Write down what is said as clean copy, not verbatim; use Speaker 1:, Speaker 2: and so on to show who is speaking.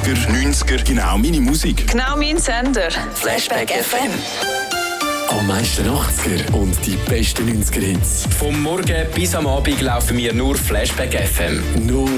Speaker 1: 80er, 90er, genau meine Musik.
Speaker 2: Genau mein Sender.
Speaker 3: Flashback FM.
Speaker 4: Am meisten 80er und die besten 90er Hits.
Speaker 5: Vom Morgen bis am Abend laufen wir nur Flashback FM.
Speaker 4: Nur